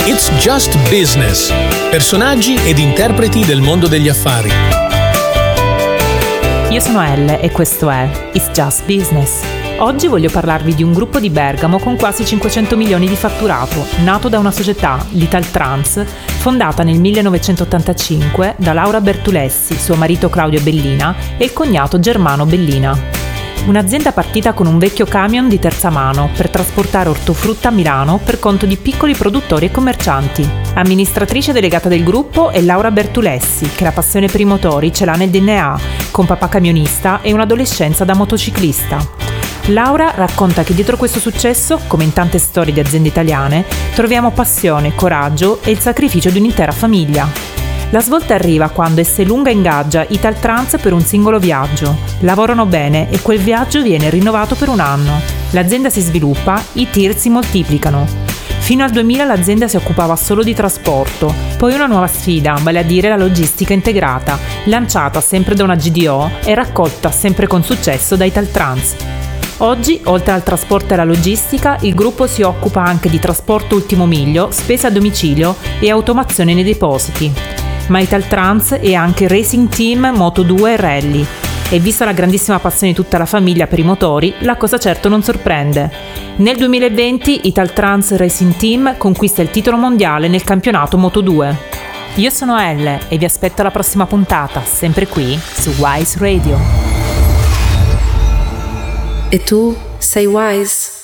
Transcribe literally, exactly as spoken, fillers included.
It's Just Business. Personaggi ed interpreti del mondo degli affari. Io sono Elle e questo è It's Just Business. Oggi voglio parlarvi di un gruppo di Bergamo con quasi cinquecento milioni di fatturato, nato da una società, l'Italtrans, fondata nel millenovecentottantacinque da Laura Bertulessi, suo marito Claudio Bellina e il cognato Germano Bellina. Un'azienda partita con un vecchio camion di terza mano per trasportare ortofrutta a Milano per conto di piccoli produttori e commercianti. Amministratrice delegata del gruppo è Laura Bertulessi, che la passione per i motori ce l'ha nel D N A, con papà camionista e un'adolescenza da motociclista. Laura racconta che dietro questo successo, come in tante storie di aziende italiane, troviamo passione, coraggio e il sacrificio di un'intera famiglia. La svolta arriva quando Esselunga ingaggia Italtrans per un singolo viaggio. Lavorano bene e quel viaggio viene rinnovato per un anno. L'azienda si sviluppa, i tir si moltiplicano. Fino al duemila l'azienda si occupava solo di trasporto, poi una nuova sfida, vale a dire la logistica integrata, lanciata sempre da una G D O e raccolta sempre con successo da Italtrans. Oggi, oltre al trasporto e alla logistica, il gruppo si occupa anche di trasporto ultimo miglio, spesa a domicilio e automazione nei depositi. Ma Italtrans è anche Racing Team, Moto due e Rally. E vista la grandissima passione di tutta la famiglia per i motori, la cosa certo non sorprende. Nel duemilaventi Italtrans Racing Team conquista il titolo mondiale nel campionato Moto due. Io sono Elle e vi aspetto alla prossima puntata, sempre qui su Wise Radio. E tu sei Wise?